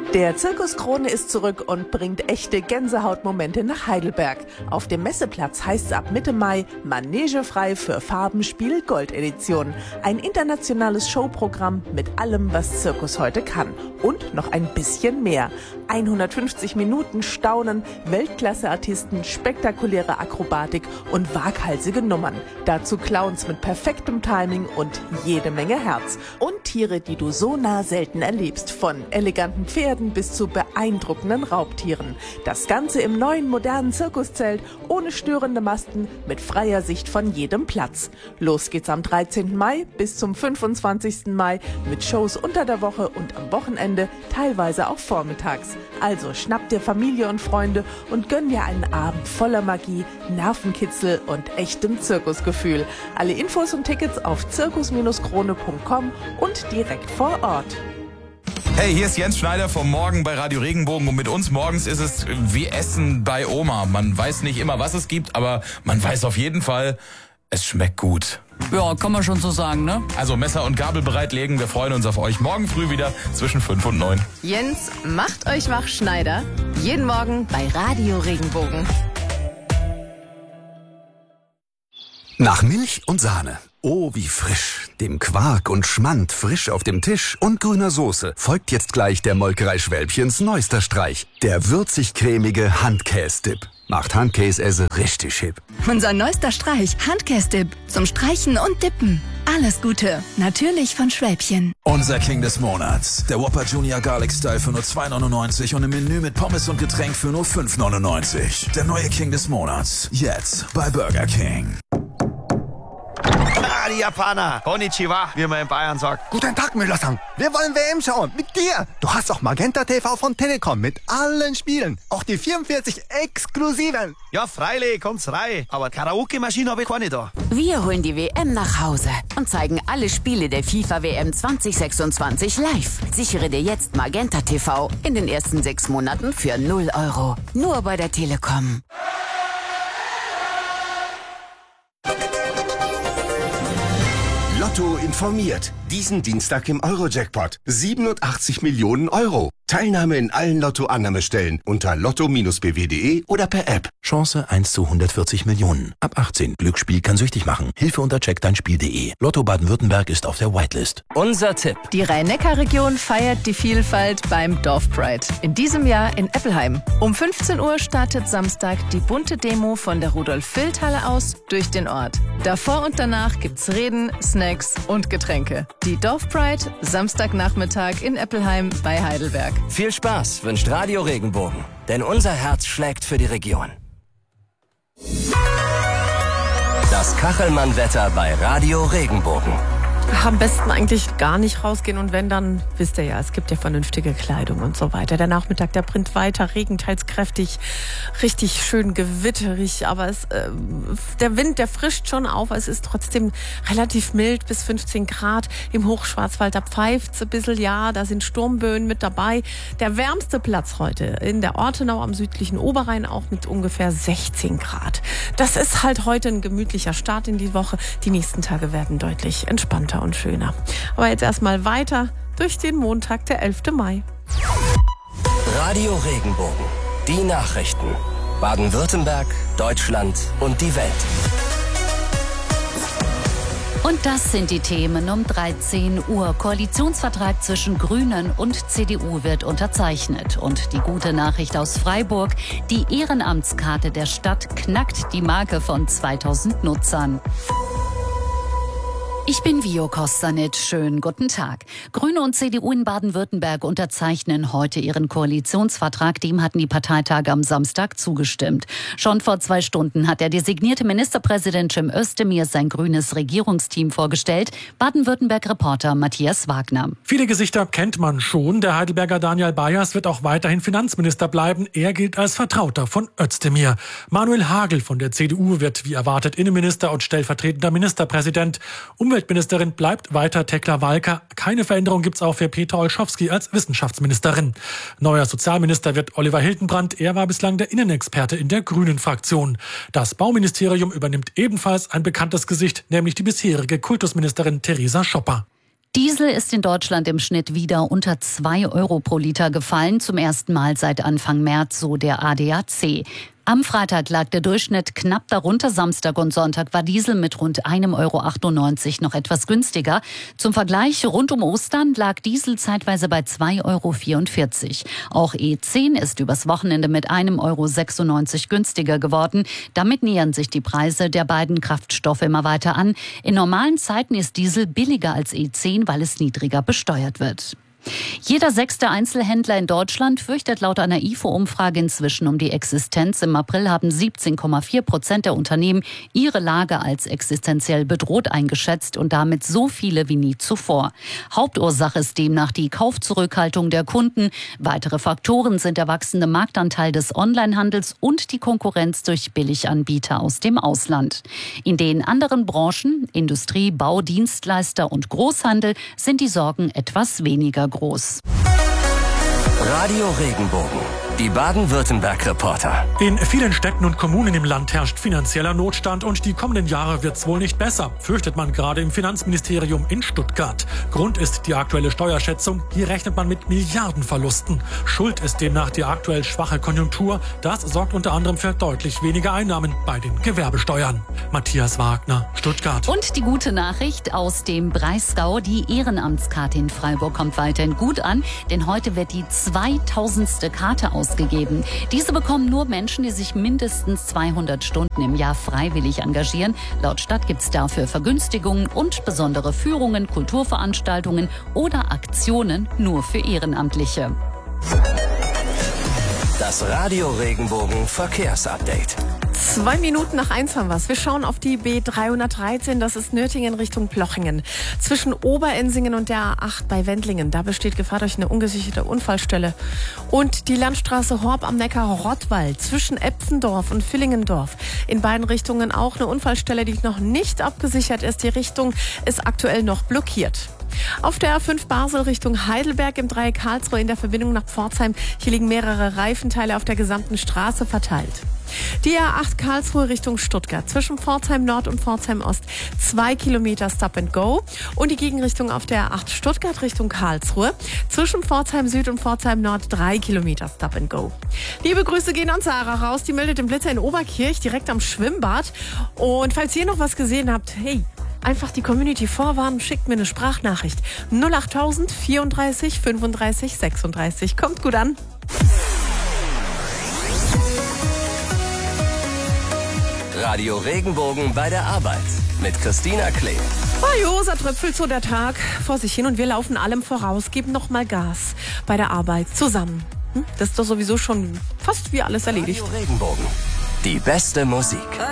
Der Zirkus Krone ist zurück und bringt echte Gänsehautmomente nach Heidelberg. Auf dem Messeplatz heißt es ab Mitte Mai Manegefrei für Farbenspiel Goldedition. Ein internationales Showprogramm mit allem, was Zirkus heute kann. Und noch ein bisschen mehr. 150 Minuten Staunen, Weltklasse-Artisten, spektakuläre Akrobatik und waghalsige Nummern. Dazu Clowns mit perfektem Timing und jede Menge Herz. Und Tiere, die du so nah selten erlebst. Von eleganten Pferden bis zu beeindruckenden Raubtieren. Das Ganze im neuen modernen Zirkuszelt, ohne störende Masten, mit freier Sicht von jedem Platz. Los geht's am 13. Mai bis zum 25. Mai mit Shows unter der Woche und am Wochenende, teilweise auch vormittags. Also schnapp dir Familie und Freunde und gönn dir einen Abend voller Magie, Nervenkitzel und echtem Zirkusgefühl. Alle Infos und Tickets auf zirkus-krone.com und direkt vor Ort. Hey, hier ist Jens Schneider vom Morgen bei Radio Regenbogen und mit uns morgens ist es wie Essen bei Oma. Man weiß nicht immer, was es gibt, aber man weiß auf jeden Fall, es schmeckt gut. Ja, kann man schon so sagen, ne? Also Messer und Gabel bereitlegen, wir freuen uns auf euch morgen früh wieder zwischen 5 und 9. Jens, macht euch wach, Schneider. Jeden Morgen bei Radio Regenbogen. Nach Milch und Sahne. Oh, wie frisch. Dem Quark und Schmand frisch auf dem Tisch und grüner Soße folgt jetzt gleich der Molkerei Schwälbchens neuester Streich. Der würzig-cremige Handkäse-Dip. Macht Handkäse richtig hip. Unser neuester Streich, Handkäse-Dip. Zum Streichen und Dippen. Alles Gute. Natürlich von Schwälbchen. Unser King des Monats. Der Whopper Junior Garlic Style für nur 2,99 und im Menü mit Pommes und Getränk für nur 5,99. Der neue King des Monats. Jetzt bei Burger King. Die Japaner. Konnichiwa, wie man in Bayern sagt. Guten Tag, Müller-san. Wir wollen WM schauen. Mit dir. Du hast auch Magenta TV von Telekom mit allen Spielen. Auch die 44 exklusiven. Ja, freilich, kommt's rein. Aber Karaoke-Maschine habe ich keine da. Wir holen die WM nach Hause und zeigen alle Spiele der FIFA-WM 2026 live. Sichere dir jetzt Magenta TV in den ersten 6 Monaten für 0 €. Nur bei der Telekom. Lotto informiert. Diesen Dienstag im Euro-Jackpot. 87 Millionen Euro. Teilnahme in allen Lotto-Annahmestellen unter lotto-bw.de oder per App. Chance 1 zu 140 Millionen. Ab 18. Glücksspiel kann süchtig machen. Hilfe unter checkdeinspiel.de. Lotto Baden-Württemberg ist auf der Whitelist. Unser Tipp. Die Rhein-Neckar-Region feiert die Vielfalt beim Dorfpride. In diesem Jahr in Eppelheim. Um 15 Uhr startet Samstag die bunte Demo von der Rudolf-Vildt-Halle aus durch den Ort. Davor und danach gibt's Reden, Snacks und Getränke. Die Dorfpride, Samstagnachmittag in Eppelheim bei Heidelberg. Viel Spaß wünscht Radio Regenbogen, denn unser Herz schlägt für die Region. Das Kachelmann-Wetter bei Radio Regenbogen. Am besten eigentlich gar nicht rausgehen und wenn, dann wisst ihr ja, es gibt ja vernünftige Kleidung und so weiter. Der Nachmittag, der bringt weiter, Regen teils kräftig, richtig schön gewitterig, aber der Wind, der frischt schon auf, es ist trotzdem relativ mild, bis 15 Grad im Hochschwarzwald, da pfeift's ein bisschen, ja, da sind Sturmböen mit dabei. Der wärmste Platz heute in der Ortenau am südlichen Oberrhein auch mit ungefähr 16 Grad. Das ist halt heute ein gemütlicher Start in die Woche. Die nächsten Tage werden deutlich entspannter und schöner. Aber jetzt erstmal weiter durch den Montag, der 11. Mai. Radio Regenbogen. Die Nachrichten. Baden-Württemberg, Deutschland und die Welt. Und das sind die Themen um 13 Uhr. Koalitionsvertrag zwischen Grünen und CDU wird unterzeichnet. Und die gute Nachricht aus Freiburg, die Ehrenamtskarte der Stadt knackt die Marke von 2000 Nutzern. Ich bin Vio Kostanic. Schönen guten Tag. Grüne und CDU in Baden-Württemberg unterzeichnen heute ihren Koalitionsvertrag. Dem hatten die Parteitage am Samstag zugestimmt. Schon vor 2 Stunden hat der designierte Ministerpräsident Cem Özdemir sein grünes Regierungsteam vorgestellt. Baden-Württemberg-Reporter Matthias Wagner. Viele Gesichter kennt man schon. Der Heidelberger Daniel Bayers wird auch weiterhin Finanzminister bleiben. Er gilt als Vertrauter von Özdemir. Manuel Hagel von der CDU wird wie erwartet Innenminister und stellvertretender Ministerpräsident. Umweltministerin bleibt weiter Tekla Walker. Keine Veränderung gibt's auch für Petra Olschowski als Wissenschaftsministerin. Neuer Sozialminister wird Oliver Hildenbrand. Er war bislang der Innenexperte in der Grünen-Fraktion. Das Bauministerium übernimmt ebenfalls ein bekanntes Gesicht, nämlich die bisherige Kultusministerin Theresa Schopper. Diesel ist in Deutschland im Schnitt wieder unter 2 Euro pro Liter gefallen, zum ersten Mal seit Anfang März, so der ADAC. Am Freitag lag der Durchschnitt knapp darunter. Samstag und Sonntag war Diesel mit rund 1,98 Euro noch etwas günstiger. Zum Vergleich, rund um Ostern lag Diesel zeitweise bei 2,44 Euro. Auch E10 ist übers Wochenende mit 1,96 Euro günstiger geworden. Damit nähern sich die Preise der beiden Kraftstoffe immer weiter an. In normalen Zeiten ist Diesel billiger als E10, weil es niedriger besteuert wird. Jeder 6. Einzelhändler in Deutschland fürchtet laut einer IFO-Umfrage inzwischen um die Existenz. Im April haben 17,4% der Unternehmen ihre Lage als existenziell bedroht eingeschätzt und damit so viele wie nie zuvor. Hauptursache ist demnach die Kaufzurückhaltung der Kunden. Weitere Faktoren sind der wachsende Marktanteil des Onlinehandels und die Konkurrenz durch Billiganbieter aus dem Ausland. In den anderen Branchen, Industrie, Bau, Dienstleister und Großhandel, sind die Sorgen etwas weniger groß. Radio Regenbogen, die Baden-Württemberg-Reporter. In vielen Städten und Kommunen im Land herrscht finanzieller Notstand und die kommenden Jahre wird's wohl nicht besser, fürchtet man gerade im Finanzministerium in Stuttgart. Grund ist die aktuelle Steuerschätzung, hier rechnet man mit Milliardenverlusten. Schuld ist demnach die aktuell schwache Konjunktur, das sorgt unter anderem für deutlich weniger Einnahmen bei den Gewerbesteuern. Matthias Wagner, Stuttgart. Und die gute Nachricht aus dem Breisgau, die Ehrenamtskarte in Freiburg kommt weiterhin gut an, denn heute wird die 2000. Karte ausgegeben. Diese bekommen nur Menschen, die sich mindestens 200 Stunden im Jahr freiwillig engagieren. Laut Stadt gibt es dafür Vergünstigungen und besondere Führungen, Kulturveranstaltungen oder Aktionen nur für Ehrenamtliche. Das Radio Regenbogen Verkehrsupdate. 2 Minuten nach 1 haben wir's. Wir schauen auf die B313, das ist Nürtingen Richtung Plochingen. Zwischen Oberensingen und der A8 bei Wendlingen, da besteht Gefahr durch eine ungesicherte Unfallstelle. Und die Landstraße Horb am Neckar-Rottwald zwischen Epfendorf und Villingendorf. In beiden Richtungen auch eine Unfallstelle, die noch nicht abgesichert ist. Die Richtung ist aktuell noch blockiert. Auf der A5 Basel Richtung Heidelberg im Dreieck Karlsruhe in der Verbindung nach Pforzheim. Hier liegen mehrere Reifenteile auf der gesamten Straße verteilt. Die A8 Karlsruhe Richtung Stuttgart zwischen Pforzheim Nord und Pforzheim Ost 2 Kilometer Stop and Go und die Gegenrichtung auf der A8 Stuttgart Richtung Karlsruhe zwischen Pforzheim Süd und Pforzheim Nord 3 Kilometer Stop and Go. Liebe Grüße gehen an Sarah raus, die meldet den Blitzer in Oberkirch direkt am Schwimmbad. Und falls ihr noch was gesehen habt, hey, einfach die Community vorwarnen, schickt mir eine Sprachnachricht. 08000 34 35 36. Kommt gut an. Radio Regenbogen bei der Arbeit mit Christina Klee. Josa tröpfelt so der Tag vor sich hin und wir laufen allem voraus, geben noch mal Gas bei der Arbeit zusammen. Das ist doch sowieso schon fast wie alles erledigt. Radio Regenbogen, die beste Musik.